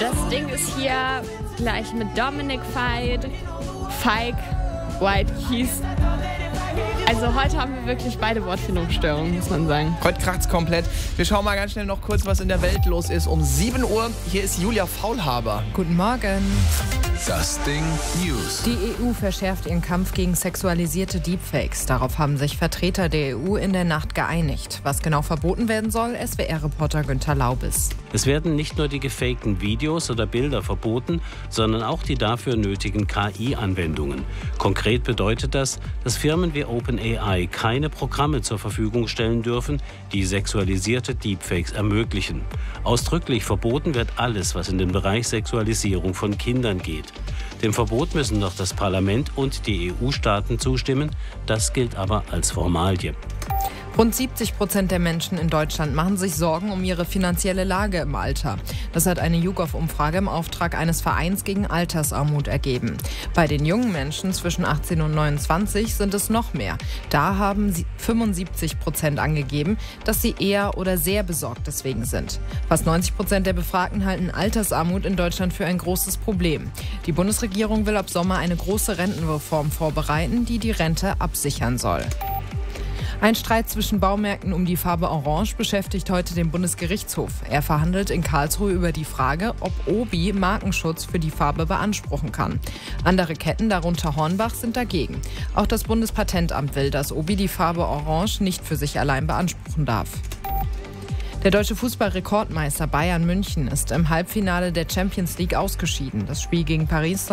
Das Ding ist hier gleich mit Dominik Veit, Feig, White Keys. Also heute haben wir wirklich beide Wortfindungsstörungen, muss man sagen. Heute kracht's komplett. Wir schauen mal ganz schnell noch kurz, was in der Welt los ist. Um 7 Uhr, hier ist Julia Faulhaber. Guten Morgen. Das Ding News. Die EU verschärft ihren Kampf gegen sexualisierte Deepfakes. Darauf haben sich Vertreter der EU in der Nacht geeinigt. Was genau verboten werden soll, SWR-Reporter Günther Laubes. Es werden nicht nur die gefakten Videos oder Bilder verboten, sondern auch die dafür nötigen KI-Anwendungen. Konkret bedeutet das, dass Firmen wie OpenAI keine Programme zur Verfügung stellen dürfen, die sexualisierte Deepfakes ermöglichen. Ausdrücklich verboten wird alles, was in den Bereich Sexualisierung von Kindern geht. Dem Verbot müssen noch das Parlament und die EU-Staaten zustimmen. Das gilt aber als Formalie. Rund 70% der Menschen in Deutschland machen sich Sorgen um ihre finanzielle Lage im Alter. Das hat eine YouGov-Umfrage im Auftrag eines Vereins gegen Altersarmut ergeben. Bei den jungen Menschen zwischen 18 und 29 sind es noch mehr. Da haben 75% angegeben, dass sie eher oder sehr besorgt deswegen sind. Fast 90% der Befragten halten Altersarmut in Deutschland für ein großes Problem. Die Bundesregierung will ab Sommer eine große Rentenreform vorbereiten, die die Rente absichern soll. Ein Streit zwischen Baumärkten um die Farbe Orange beschäftigt heute den Bundesgerichtshof. Er verhandelt in Karlsruhe über die Frage, ob Obi Markenschutz für die Farbe beanspruchen kann. Andere Ketten, darunter Hornbach, sind dagegen. Auch das Bundespatentamt will, dass Obi die Farbe Orange nicht für sich allein beanspruchen darf. Der deutsche Fußballrekordmeister Bayern München ist im Halbfinale der Champions League ausgeschieden. Das Spiel gegen Paris